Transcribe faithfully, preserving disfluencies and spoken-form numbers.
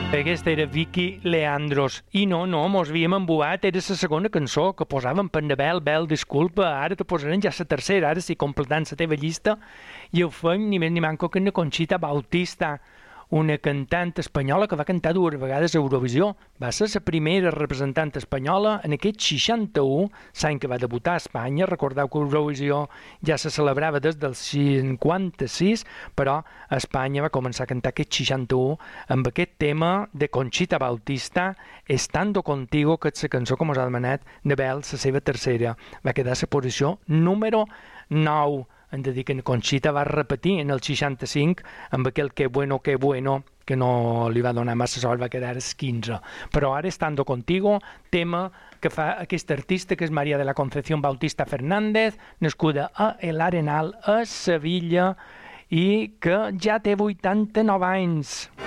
Aquesta era Vicky Leandros. I no, no, mos havíem embuat, era la segona cançó que posàvem per Bel, Bel, disculpa, ara te posarem ja la tercera, ara sí, completant la teva llista, i ho fem ni més ni manco que una Conxita Bautista, una cantant espanyola que va cantar dues vegades a Eurovisió. Va ser la primera representant espanyola en aquest seixanta-u, l'any que va debutar a Espanya. Recordeu que Eurovisió ja se celebrava des del cinquanta-sis, però a Espanya va començar a cantar aquest seixanta-u amb aquest tema de Conxita Bautista, Estando Contigo, que és la cançó que mos ha demanat de Bel, la seva tercera. Va quedar a la posició número nou. Hem de dir que Conxita va repetir en el seixanta-cinc amb aquell que bueno, que bueno, que no li va donar massa sort, va quedar als quinze. Però ara, Estando Contigo, tema que fa aquest artista, que és María de la Concepción Bautista Fernández, nascuda a El Arenal, a Sevilla, i que ja té vuitanta-nou anys.